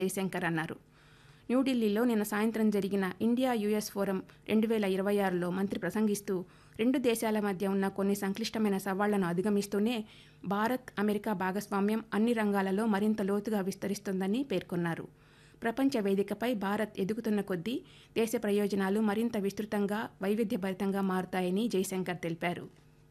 జయశంకర్ అన్నారు. న్యూఢిల్లీలో నిన్న సాయంత్రం జరిగిన ఇండియా యుఎస్ ఫోరం 2026లో మంత్రి ప్రసంగిస్తూ రెండు దేశాల మధ్య ఉన్న కొన్ని సంక్లిష్టమైన సవాళ్లను అధిగమిస్తూనే భారత్, అమెరికా భాగస్వామ్యం అన్ని రంగాలలో మరింత లోతుగా విస్తరిస్తోందని పేర్కొన్నారు. ప్రపంచ వేదికపై భారత్ ఎదుగుతున్న కొద్దీ దేశ ప్రయోజనాలు మరింత విస్తృతంగా, వైవిధ్యభరితంగా మారుతాయని జయశంకర్ తెలిపారు.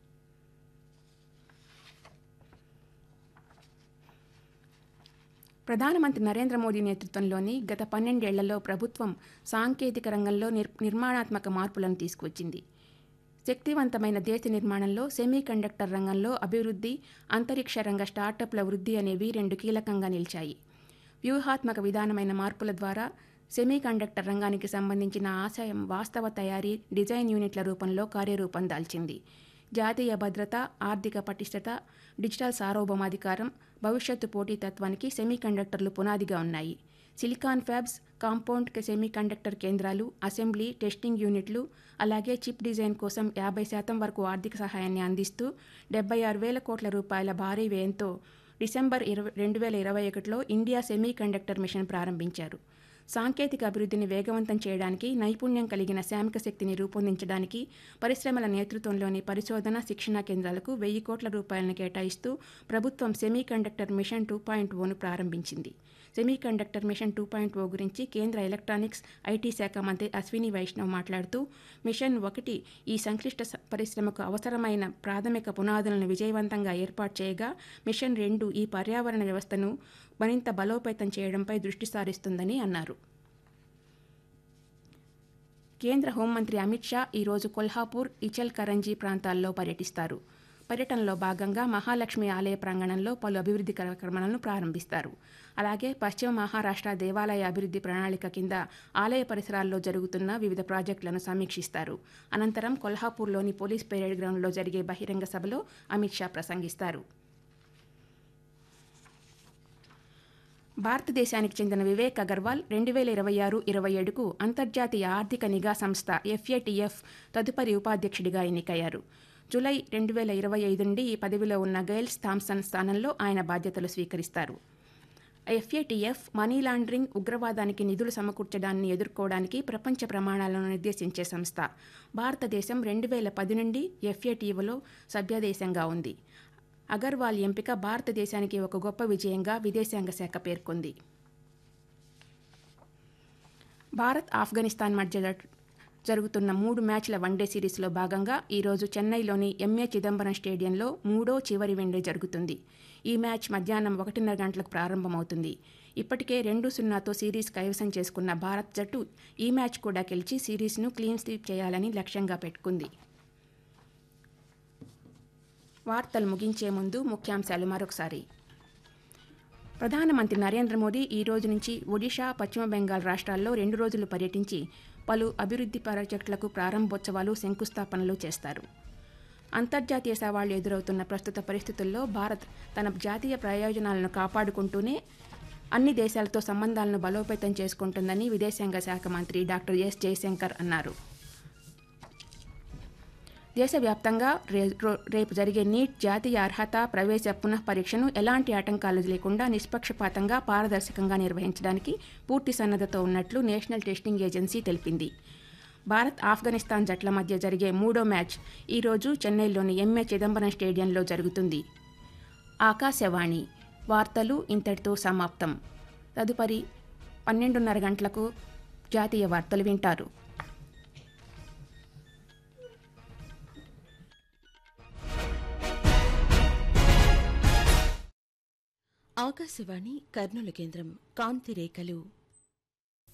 ప్రధానమంత్రి నరేంద్ర మోదీ నేతృత్వంలోని గత 12 ఏళ్లలో ప్రభుత్వం సాంకేతిక రంగంలో నిర్మాణాత్మక మార్పులను తీసుకువచ్చింది. శక్తివంతమైన దేశ నిర్మాణంలో సెమీకండక్టర్ రంగంలో అభివృద్ధి, అంతరిక్ష రంగ స్టార్టప్ల వృద్ధి అనేవి రెండు కీలకంగా నిలిచాయి. వ్యూహాత్మక విధానమైన మార్పుల ద్వారా సెమీకండక్టర్ రంగానికి సంబంధించిన ఆశయం వాస్తవ తయారీ, డిజైన్ యూనిట్ల రూపంలో కార్యరూపం దాల్చింది. జాతీయ భద్రత, ఆర్థిక పటిష్టత, డిజిటల్ సార్వభౌమాధికారం, భవిష్యత్తు పోటీతత్వానికి సెమీకండక్టర్లు పునాదిగా ఉన్నాయి. సిలికాన్ ఫ్యాబ్స్, కాంపౌండ్ సెమీకండక్టర్ కేంద్రాలు, అసెంబ్లీ, టెస్టింగ్ యూనిట్లు, అలాగే చిప్ డిజైన్ కోసం 50% వరకు ఆర్థిక సహాయాన్ని అందిస్తూ 76,000 కోట్ల రూపాయల భారీ వ్యయంతో డిసెంబర్ 2021లో ఇండియా సెమీకండక్టర్ మిషన్ ప్రారంభించారు. సాంకేతిక అభివృద్ధిని వేగవంతం చేయడానికి, నైపుణ్యం కలిగిన శ్రామిక శక్తిని రూపొందించడానికి పరిశ్రమల నేతృత్వంలోని పరిశోధన, శిక్షణా కేంద్రాలకు 1,000 కోట్ల రూపాయలను కేటాయిస్తూ ప్రభుత్వం సెమీకండక్టర్ మిషన్ 2.0ను ప్రారంభించింది. సెమీకండక్టర్ మిషన్ 2.0 గురించి కేంద్ర ఎలక్ట్రానిక్స్, ఐటీ శాఖ మంత్రి అశ్విని వైష్ణవ్ మాట్లాడుతూ, మిషన్ 1 ఈ సంక్లిష్ట పరిశ్రమకు అవసరమైన ప్రాథమిక పునాదులను విజయవంతంగా ఏర్పాటు చేయగా, మిషన్ 2 ఈ పర్యావరణ వ్యవస్థను మరింత బలోపేతం చేయడంపై దృష్టి సారిస్తుందని అన్నారు. కేంద్ర హోంమంత్రి అమిత్ షా ఈరోజు కొల్హాపూర్, ఇచల్ కరంజీ ప్రాంతాల్లో పర్యటిస్తారు. పర్యటనలో భాగంగా మహాలక్ష్మి ఆలయ ప్రాంగణంలో పలు అభివృద్ధి కార్యక్రమాలను ప్రారంభిస్తారు. అలాగే పశ్చిమ మహారాష్ట్ర దేవాలయ అభివృద్ధి ప్రణాళిక కింద ఆలయ పరిసరాల్లో జరుగుతున్న వివిధ ప్రాజెక్టులను సమీక్షిస్తారు. అనంతరం కొల్హాపూర్లోని పోలీస్ పెరేడ్ గ్రౌండ్లో జరిగే బహిరంగ సభలో అమిత్ షా ప్రసంగిస్తారు. భారతదేశానికి చెందిన వివేక్ అగర్వాల్ 2026-27కు అంతర్జాతీయ ఆర్థిక నిఘా సంస్థ FATF తదుపరి ఉపాధ్యక్షుడిగా ఎన్నికయ్యారు. జూలై 2025 నుండి ఈ పదవిలో ఉన్న గైల్స్ థామ్సన్ స్థానంలో ఆయన బాధ్యతలు స్వీకరిస్తారు. FATF మనీ లాండరింగ్, ఉగ్రవాదానికి నిధులు సమకూర్చడాన్ని ఎదుర్కోవడానికి ప్రపంచ ప్రమాణాలను నిర్దేశించే సంస్థ. భారతదేశం 2010 నుండి FATFలో సభ్యదేశంగా ఉంది. అగర్వాల్ ఎంపిక భారతదేశానికి ఒక గొప్ప విజయంగా విదేశాంగ శాఖ పేర్కొంది. భారత్, ఆఫ్ఘనిస్తాన్ మధ్య జరుగుతున్న 3 మ్యాచ్ల వన్డే సిరీస్లో భాగంగా ఈరోజు చెన్నైలోని MA చిదంబరం స్టేడియంలో 3వ చివరి వన్డే జరుగుతుంది. ఈ మ్యాచ్ మధ్యాహ్నం 1:30 గంటలకు ప్రారంభమవుతుంది. ఇప్పటికే 2-0తో సిరీస్ కైవసం చేసుకున్న భారత్ జట్టు ఈ మ్యాచ్ కూడా గెలిచి సిరీస్ను క్లీన్ స్వీప్ చేయాలని లక్ష్యంగా పెట్టుకుంది. వార్తలు ముగించే ముందు ముఖ్యాంశాలు మరొకసారి. ప్రధానమంత్రి నరేంద్ర మోదీ ఈ రోజు నుంచి ఒడిషా, పశ్చిమ బెంగాల్ రాష్ట్రాల్లో 2 రోజులు పర్యటించి పలు అభివృద్ధి ప్రాజెక్టులకు ప్రారంభోత్సవాలు, శంకుస్థాపనలు చేస్తారు. అంతర్జాతీయ సవాళ్లు ఎదురవుతున్న ప్రస్తుత పరిస్థితుల్లో భారత్ తన జాతీయ ప్రయోజనాలను కాపాడుకుంటూనే అన్ని దేశాలతో సంబంధాలను బలోపేతం చేసుకుంటుందని విదేశాంగ శాఖ మంత్రి డాక్టర్ ఎస్ జయశంకర్ అన్నారు. దేశవ్యాప్తంగా రేపు జరిగే నీట్ జాతీయ అర్హత ప్రవేశ పునఃపరీక్షను ఎలాంటి ఆటంకాలు లేకుండా నిష్పక్షపాతంగా, పారదర్శకంగా నిర్వహించడానికి పూర్తి సన్నద్ధతో ఉన్నట్లు నేషనల్ టెస్టింగ్ ఏజెన్సీ తెలిపింది. భారత్, ఆఫ్ఘనిస్తాన్ జట్ల మధ్య జరిగే 3వ మ్యాచ్ ఈరోజు చెన్నైలోని MA చిదంబరం స్టేడియంలో జరుగుతుంది. ఆకాశవాణి వార్తలు ఇంతటితో సమాప్తం. తదుపరి 12:30 గంటలకు జాతీయ వార్తలు వింటారు. ఆకాశవాణి కర్నూలు కేంద్రం. కాంతి రేఖలు